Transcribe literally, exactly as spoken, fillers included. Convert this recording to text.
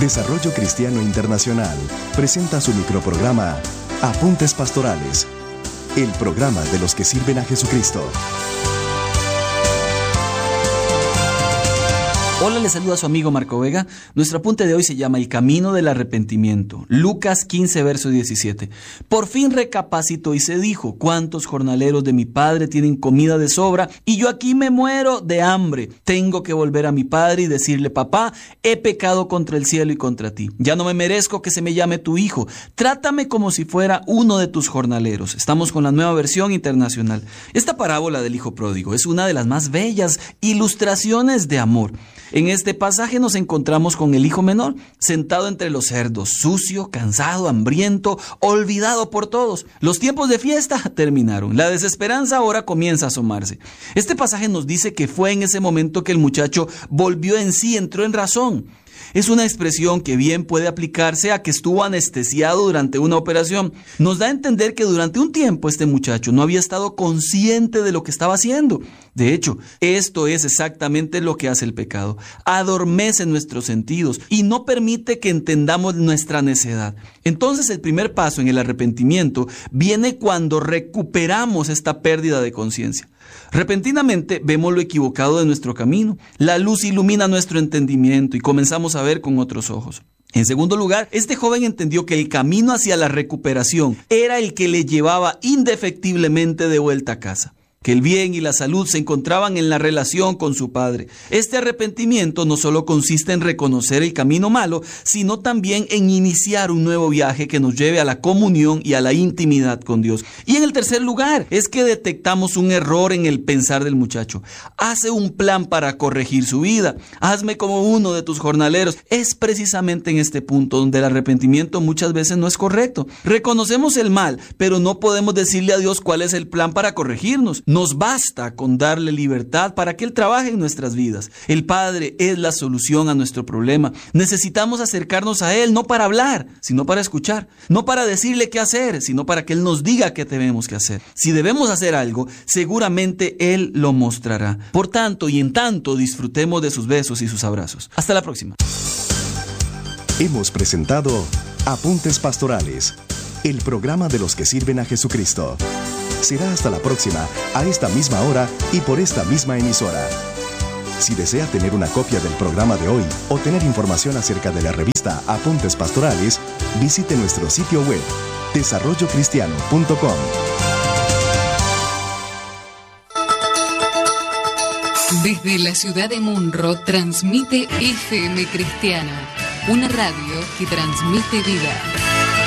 Desarrollo Cristiano Internacional presenta su microprograma Apuntes Pastorales, el programa de los que sirven a Jesucristo. Hola, le saluda a su amigo Marco Vega. Nuestro apunte de hoy se llama El Camino del Arrepentimiento. Lucas quince, verso diecisiete. Por fin recapacitó y se dijo: ¿cuántos jornaleros de mi padre tienen comida de sobra y yo aquí me muero de hambre? Tengo que volver a mi padre y decirle: papá, he pecado contra el cielo y contra ti. Ya no me merezco que se me llame tu hijo. Trátame como si fuera uno de tus jornaleros. Estamos con la Nueva Versión Internacional. Esta parábola del hijo pródigo es una de las más bellas ilustraciones de amor. En este pasaje nos encontramos con el hijo menor, sentado entre los cerdos, sucio, cansado, hambriento, olvidado por todos. Los tiempos de fiesta terminaron. La desesperanza ahora comienza a asomarse. Este pasaje nos dice que fue en ese momento que el muchacho volvió en sí, entró en razón. Es una expresión que bien puede aplicarse a que estuvo anestesiado durante una operación. Nos da a entender que durante un tiempo este muchacho no había estado consciente de lo que estaba haciendo. De hecho, esto es exactamente lo que hace el pecado. Adormece nuestros sentidos y no permite que entendamos nuestra necedad. Entonces, el primer paso en el arrepentimiento viene cuando recuperamos esta pérdida de conciencia. Repentinamente vemos lo equivocado de nuestro camino. La luz ilumina nuestro entendimiento y comenzamos a ver con otros ojos. En segundo lugar, este joven entendió que el camino hacia la recuperación era el que le llevaba indefectiblemente de vuelta a casa, que el bien y la salud se encontraban en la relación con su padre. Este arrepentimiento no solo consiste en reconocer el camino malo, sino también en iniciar un nuevo viaje que nos lleve a la comunión y a la intimidad con Dios. Y en el tercer lugar, es que detectamos un error en el pensar del muchacho. Hace un plan para corregir su vida. Hazme como uno de tus jornaleros. Es precisamente en este punto donde el arrepentimiento muchas veces no es correcto. Reconocemos el mal, pero no podemos decirle a Dios cuál es el plan para corregirnos. Nos basta con darle libertad para que Él trabaje en nuestras vidas. El Padre es la solución a nuestro problema. Necesitamos acercarnos a Él, no para hablar, sino para escuchar. No para decirle qué hacer, sino para que Él nos diga qué tenemos que hacer. Si debemos hacer algo, seguramente Él lo mostrará. Por tanto y en tanto, disfrutemos de sus besos y sus abrazos. Hasta la próxima. Hemos presentado Apuntes Pastorales, el programa de los que sirven a Jesucristo. Será hasta la próxima, a esta misma hora y por esta misma emisora. Si desea tener una copia del programa de hoy o tener información acerca de la revista Apuntes Pastorales, visite nuestro sitio web, desarrollo cristiano punto com. Desde la ciudad de Munro transmite F M Cristiana, una radio que transmite vida.